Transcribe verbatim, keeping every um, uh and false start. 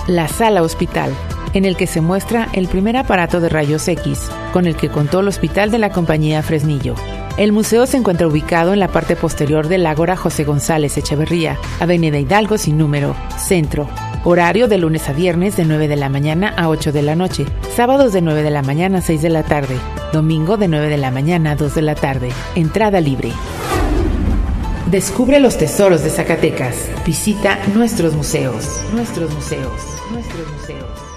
la Sala Hospital, en el que se muestra el primer aparato de rayos X, con el que contó el hospital de la compañía Fresnillo. El museo se encuentra ubicado en la parte posterior del Ágora José González Echeverría, Avenida Hidalgo sin número, Centro. Horario de lunes a viernes de nueve de la mañana a ocho de la noche, sábados de nueve de la mañana a seis de la tarde, domingo de nueve de la mañana a dos de la tarde, entrada libre. Descubre los tesoros de Zacatecas. Visita nuestros museos, nuestros museos, nuestros museos.